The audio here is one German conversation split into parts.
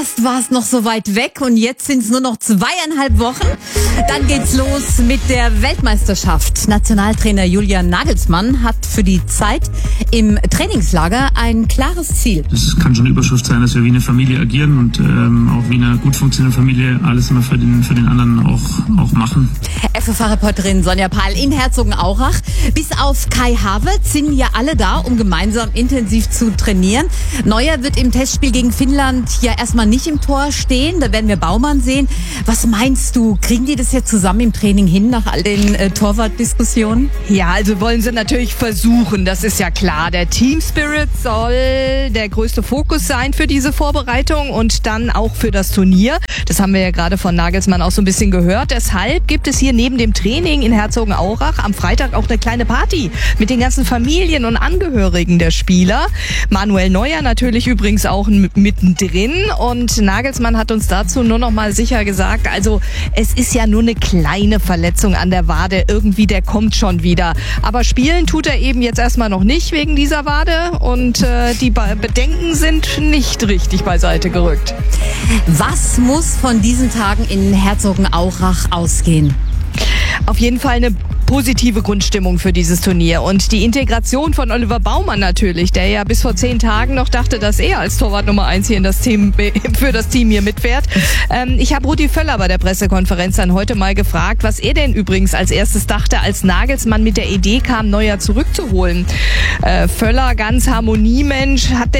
Erst war es noch so weit weg und jetzt sind es nur noch 2,5 Wochen. Dann geht's los mit der Weltmeisterschaft. Nationaltrainer Julian Nagelsmann hat für die Zeit im Trainingslager ein klares Ziel. Das kann schon eine Überschrift sein, dass wir wie eine Familie agieren und auch wie eine gut funktionierende Familie alles immer für den anderen auch machen. FFH-Reporterin Sonja Pahl in Herzogenaurach. Bis auf Kai Havertz sind ja alle da, um gemeinsam intensiv zu trainieren. Neuer wird im Testspiel gegen Finnland ja erstmal nicht im Tor stehen. Da werden wir Baumann sehen. Was meinst du, kriegen die das jetzt zusammen im Training hin nach all den Torwartdiskussionen? Ja, also wollen sie natürlich versuchen, das ist ja klar. Der Team Spirit soll der größte Fokus sein für diese Vorbereitung und dann auch für das Turnier. Das haben wir ja gerade von Nagelsmann auch so ein bisschen gehört. Deshalb gibt es hier neben dem Training in Herzogenaurach am Freitag auch eine kleine Party mit den ganzen Familien und Angehörigen der Spieler. Manuel Neuer natürlich übrigens auch mittendrin und Nagelsmann hat uns dazu nur noch mal sicher gesagt, also es ist ja nur eine kleine Verletzung an der Wade, irgendwie der kommt schon wieder. Aber spielen tut er eben jetzt erstmal noch nicht wegen dieser Wade und die Bedenken sind nicht richtig beiseite gerückt. Was muss von diesen Tagen in Herzogenaurach ausgehen? Auf jeden Fall eine positive Grundstimmung für dieses Turnier und die Integration von Oliver Baumann natürlich, der ja bis vor 10 Tagen noch dachte, dass er als Torwart Nummer 1 hier für das Team hier mitfährt. Ich habe Rudi Völler bei der Pressekonferenz dann heute mal gefragt, was er denn übrigens als erstes dachte, als Nagelsmann mit der Idee kam, Neuer zurückzuholen. Völler, ganz Harmoniemensch, hat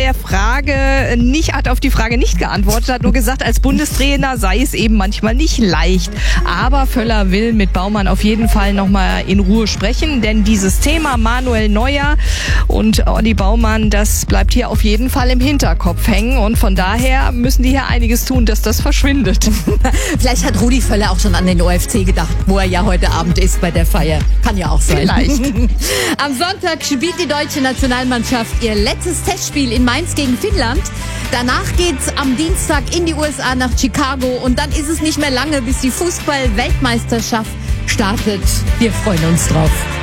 auf die Frage nicht geantwortet, hat nur gesagt, als Bundestrainer sei es eben manchmal nicht leicht. Aber Völler will mit Baumann auf jeden Fall nochmal in Ruhe sprechen, denn dieses Thema Manuel Neuer und Olli Baumann, das bleibt hier auf jeden Fall im Hinterkopf hängen und von daher müssen die hier einiges tun, dass das verschwindet. Vielleicht hat Rudi Völler auch schon an den OFC gedacht, wo er ja heute Abend ist bei der Feier. Kann ja auch sein. Vielleicht. Am Sonntag spielt die deutsche Nationalmannschaft ihr letztes Testspiel in Mainz gegen Finnland. Danach geht's am Dienstag in die USA nach Chicago und dann ist es nicht mehr lange, bis die Fußball-Weltmeisterschaft startet. Wir freuen uns drauf.